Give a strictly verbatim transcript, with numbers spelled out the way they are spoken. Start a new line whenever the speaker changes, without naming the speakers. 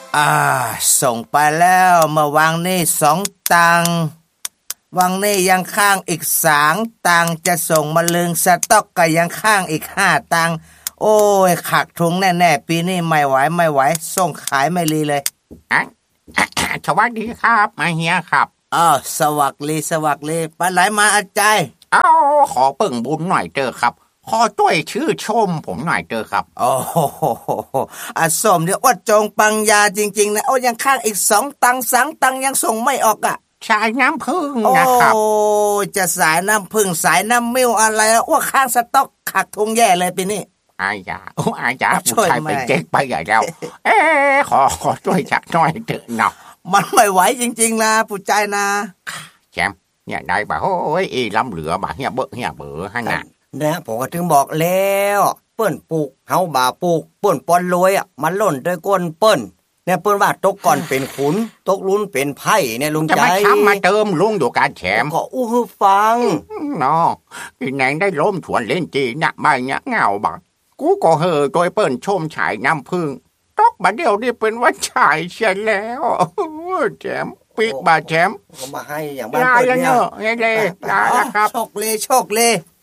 อ่าส่งไปแล้วเมื่อวางนี่สองตังวังนี่ยังข้างอีกสามตังจะส่งมาลึงสต็อกก็ยังข้างอีกห้าตังโอ้ยขาดทุนแน่ๆปีนี้ไม่ไหวไม่ไหวส่งขายไม่รีเลย
อ่ะสวัสดีครับมาเฮียครับ
อ้าวสวัสดีสวัสดีปลาไหลมาอาจารย์
อ้าวขอเปิ่งบุญหน่อยเจอครับขอช่วยชื่อชมผมหน่อยเจอครับ
โอ้โหอาสมเดี๋ยวอดจงปังยาจริงๆนะโอ้ยังข้างอีกสองตังสามตังยังส่งไม่ออกอ่ะ
สายน้ำผึ้งนะครับ
โอ้จะสายน้ำผึ้งสายน้ำมิ้วอะไรว่าข้างสต็อกขาดทุนแย่เลยปีนี้
อายาโอ้อายาช่วยไปเจ๊กไปใหญ่แล้วเอ๊ขอขอช่วยจักหน่อยเถอะเนาะ
มันไม่ไหวจริงๆนะผู้ใจนะ
แชมเนี่ยได้ป่ะโอ้ยอีล้ำเหลือบ่เฮียเบอเฮียเบอให้น่ะ
นะผมก็ถึงบอกแล้วเปิ้นปลูกเฮาบ่าปลูกเปิ้นปอนรวยอ่ะมันหล่นด้วยก้นเปิ้นเนี่ยเปิ้นว่าตกก่อนเป็นขุนตกลุ้นเป็นไผ่เนี่ยลุงใจ
จะไม่ทำมาเติมลุงอยู่การแฉม
ก็อู้ฮือฟัง
เนาะที่ไหนได้ล้มถวนเล่นจีน่ะใบเนี้ยเงาบักกูก็เฮอโดยเปิ้นชมฉายน้ำพึ่งตกมาเดียวนี่เป็นว่าฉายเสียแล้วแฉมปีกบาแฉม
ก็มาให้อย่างบ้านเปิ้นเนี่ย
ลาแล้วเนาะเฮ้ยเลยลาแล้วครับ
โชคเลยโชคเลย